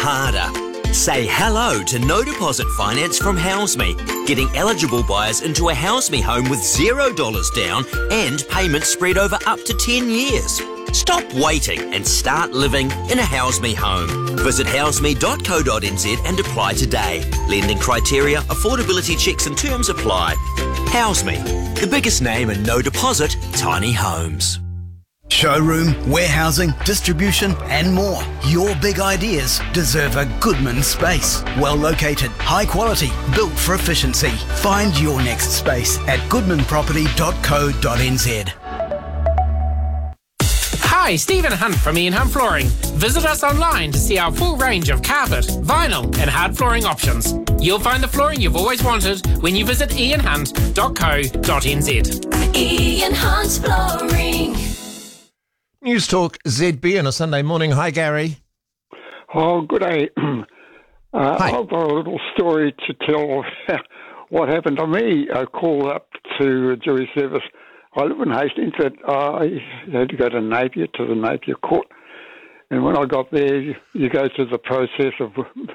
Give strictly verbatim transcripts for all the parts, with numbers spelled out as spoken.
harder. Say hello to no deposit finance from HouseMe, getting eligible buyers into a HouseMe home with zero dollars down and payments spread over up to ten years. Stop waiting and start living in a HouseMe home. Visit houseme dot co dot n z and apply today. Lending criteria, affordability checks and terms apply. HouseMe, the biggest name in no deposit tiny homes. Showroom, warehousing, distribution and more. Your big ideas deserve a Goodman space. Well located, high quality, built for efficiency. Find your next space at goodman property dot co dot n z. Hi, Stephen Hunt from Ian Hunt Flooring. Visit us online to see our full range of carpet, vinyl and hard flooring options. You'll find the flooring you've always wanted when you visit ian hunt dot co dot n z. Ian Hunt Flooring. News Talk Z B on a Sunday morning. Hi, Gary. Oh, good day. Uh, Hi. I've got a little story to tell what happened to me. I called up to a jury service. I live in Hastings, but I had to go to Napier, to the Napier Court. And when I got there, you go through the process of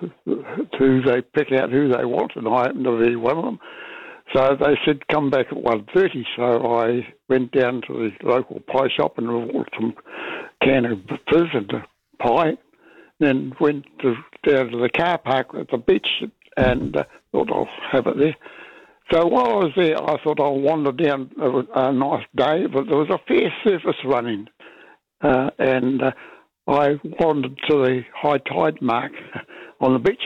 who they pick out who they want, and I happened to be one of them. So they said, come back at one thirty. So I went down to the local pie shop and bought some can of fizz and a pie. Then went to, down to the car park at the beach and uh, thought I'll have it there. So while I was there, I thought I'll wander down. It was a nice day, but there was a fair surface running. Uh, and uh, I wandered to the high tide mark on the beach.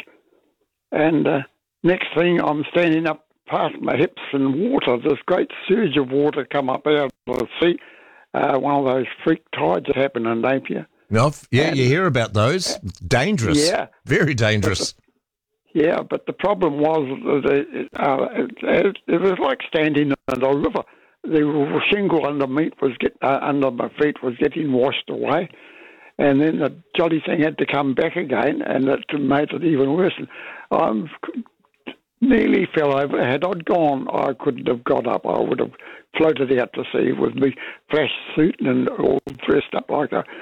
And uh, next thing, I'm standing up past my hips in water. This great surge of water come up out of the sea. Uh, one of those freak tides that happen in Napier. No, yeah, And- you hear about those. Dangerous. Yeah. Very dangerous. Yeah, but the problem was that it, uh, it, it was like standing in a river. The shingle underneath was get, uh, under my feet was getting washed away, and then the jolly thing had to come back again, and it made it even worse. I nearly fell over. Had I gone, I couldn't have got up. I would have floated out to sea with me flash suit and all dressed up like a.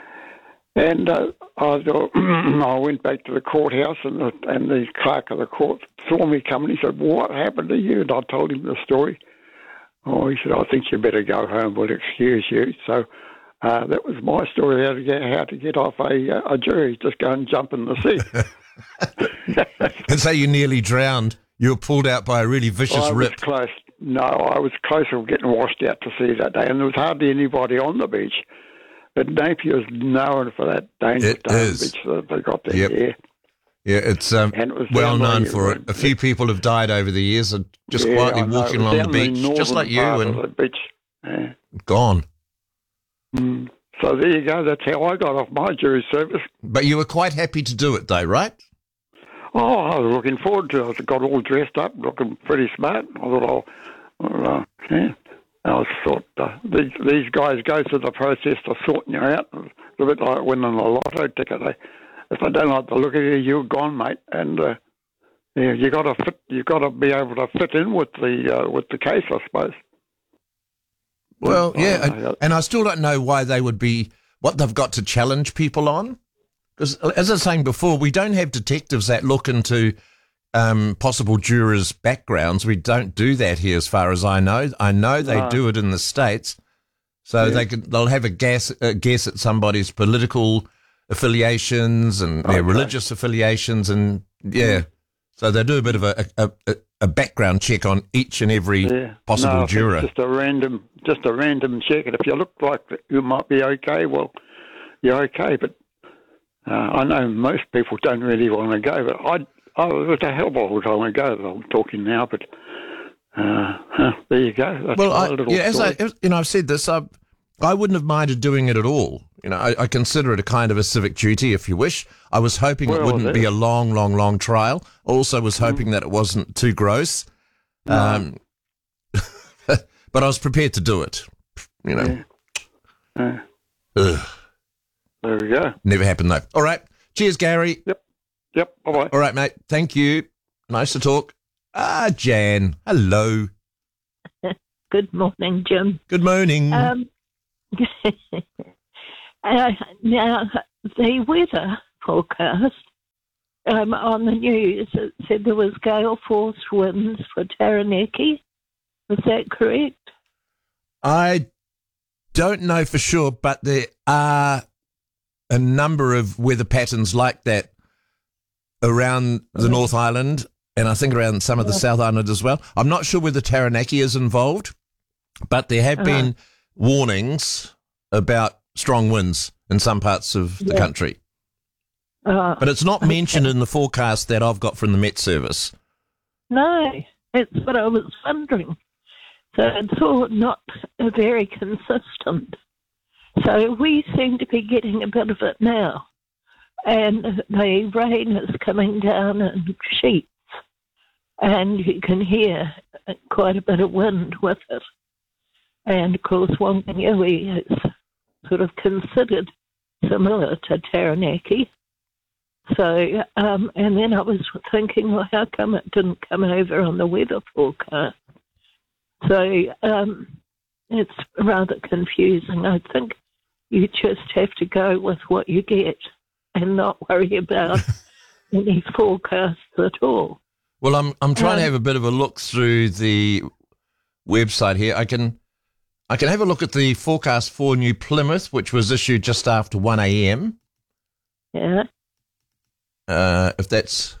And uh, I, I went back to the courthouse, and the, and the clerk of the court saw me coming. He said, well, what happened to you? And I told him the story. Oh, he said, I think you better go home. We'll excuse you. So uh, that was my story, how to get, how to get off a, a jury. Just go and jump in the sea. And so you nearly drowned. You were pulled out by a really vicious I was rip. close. No, I was close to getting washed out to sea that day, and there was hardly anybody on the beach. But Napier's known for that dangerous It down is. beach that they got there. Yep. Yeah. Yeah, it's um, And it was well down known the- for it. A few people have died over the years and just Yeah, quietly I know. walking It was along the down beach, just northern like you, part of and the beach. Yeah. gone. Mm. So there you go. That's how I got off my jury service. But you were quite happy to do it, though, right? Oh, I was looking forward to it. I got all dressed up, looking pretty smart. I thought, oh, well, uh, yeah. I thought uh, these, these guys go through the process of sorting you out. It's a bit like winning a lotto ticket. They, if they don't like the look of you, you're gone, mate. And uh, yeah, you got to fit. You got to be able to fit in with the uh, with the case, I suppose. Well, yeah, I- and, and I still don't know why they would be, what they've got to challenge people on. Because, as I was saying before, we don't have detectives that look into um, possible jurors' backgrounds. We don't do that here, as far as I know. I know they No. do it in the States. So Yeah. they could, they'll have a guess, a guess at somebody's political affiliations and their Okay. religious affiliations. And, yeah, so they do a bit of a, a, a, a background check on each and every Yeah. possible no, I think juror. it's just a random, just a random check. And if you look like you might be okay, well, you're okay. But uh, I know most people don't really want to go. But I, I was a hell of a long time ago. I'm talking now, but uh, huh, there you go. That's Well, my I, little yeah, as I, story. as, you know, I've said this. I, I wouldn't have minded doing it at all. You know, I, I consider it a kind of a civic duty, if you wish. I was hoping it Well, wouldn't it be is. a long, long, long trial. Also, was hoping that it wasn't too gross. Um, but I was prepared to do it. You know, Yeah. Ugh, There we go. never happened though. All right, cheers, Gary. Yep. Yep. Bye bye. All right, mate. Thank you. Nice to talk. Ah, Jan. Hello. Good morning, Jim. Good morning. Um, uh, now, the weather forecast um, on the news it said there was gale force winds for Taranaki. Is that correct? I don't know for sure, but there are a number of weather patterns like that around the North Island, and I think around some of the South Island as well. I'm not sure whether Taranaki is involved, but there have Uh-huh. been warnings about strong winds in some parts of the Yeah. country. Uh, But it's not mentioned in the forecast that I've got from the Met Service. no, that's what I was wondering. So it's all not uh, very consistent. So we seem to be getting a bit of it now. And the rain is coming down in sheets. And you can hear quite a bit of wind with it. And of course, Whanganui is sort of considered similar to Taranaki. So, um, and then I was thinking, well, how come it didn't come over on the weather forecast? So um, it's rather confusing. I think you just have to go with what you get and not worry about any forecasts at all. Well, I'm I'm trying to Um, have a bit of a look through the website here. I can I can have a look at the forecast for New Plymouth, which was issued just after one a.m. Yeah. Uh, if that's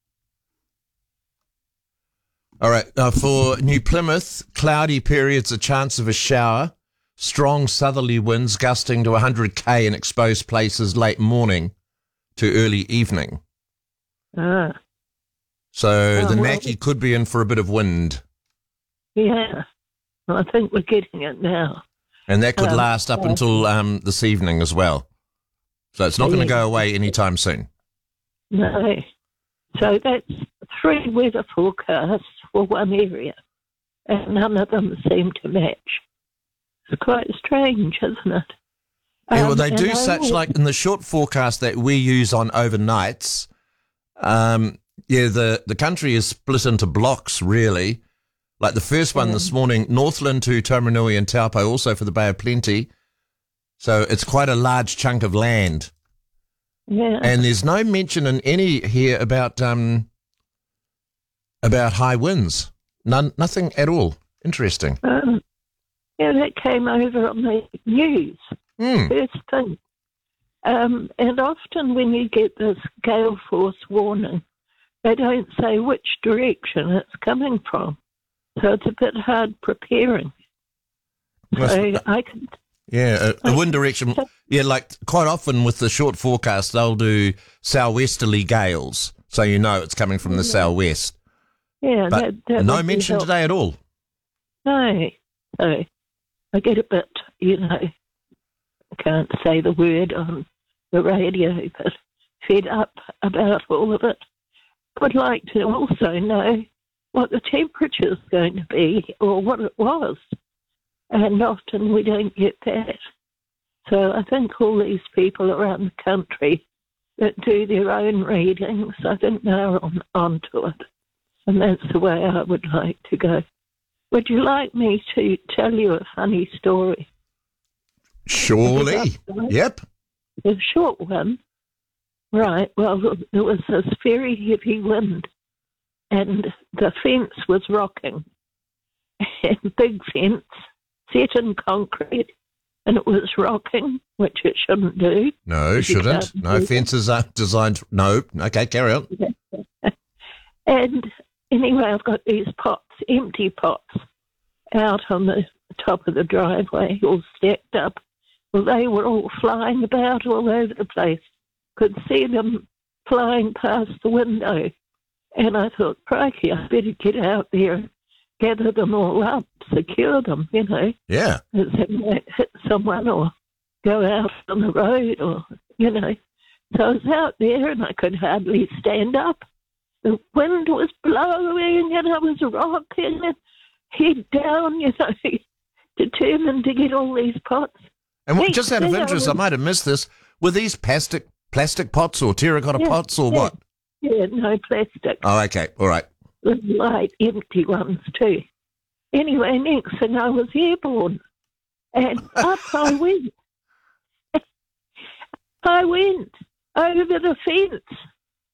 all right. Uh, for New Plymouth, cloudy periods, a chance of a shower, strong southerly winds gusting to one hundred k in exposed places late morning to early evening. Ah, So Oh, the well- Naki could be in for a bit of wind, yeah. Well, I think we're getting it now. and that could Um, last up yeah. until um, this evening as well. So it's not going to Yeah. go away anytime soon. No. So that's three weather forecasts for one area, and none of them seem to match. It's quite strange, isn't it? Yeah, well, Um, they and do I such was- like in the short forecast that we use on overnights. Um, yeah, the, the country is split into blocks, really. Like the first one this morning, Northland to Taumarunui and Taupo, also for the Bay of Plenty. So it's quite a large chunk of land. Yeah. And there's no mention in any here about um, about high winds. None, nothing at all. Interesting. Um, yeah, that came over on the news. Hmm. First thing. Um, and often when you get this gale force warning, they don't say which direction it's coming from. So it's a bit hard preparing. So I can, Yeah, a, a wind direction. Yeah, like quite often with the short forecast, they'll do southwesterly gales, so you know it's coming from the southwest. yeah, But that, that no would be mention helpful. today at all. No, so I get a bit, you know, I can't say the word on the radio, but fed up about all of it. Would like to also know what the temperature is going to be or what it was. And often we don't get that. So I think all these people around the country that do their own readings, I think they're on, onto it. And that's the way I would like to go. Would you like me to tell you a funny story? Surely. Yep. A short one. Right, well, there was this very heavy wind and the fence was rocking. And big fence, set in concrete, and it was rocking, which it shouldn't do. No, You shouldn't. can't No do fences are designed. No. Okay, carry on. And anyway, I've got these pots, empty pots, out on the top of the driveway, all stacked up. Well, they were all flying about all over the place. Could see them flying past the window. And I thought, crikey, I better get out there and gather them all up, secure them, you know, Yeah. as they might hit someone or go out on the road or, you know. So I was out there and I could hardly stand up. The wind was blowing and I was rocking and head down, you know, determined to get all these pots. And what, Hey, just out of yeah, interest, I well- might have missed this. Were these plastic plastic pots or terracotta Yeah, pots or yeah. what? Yeah, no plastic. Oh, okay. All right. Little light, empty ones too. Anyway, next thing I was airborne. And up I went. I went over the fence.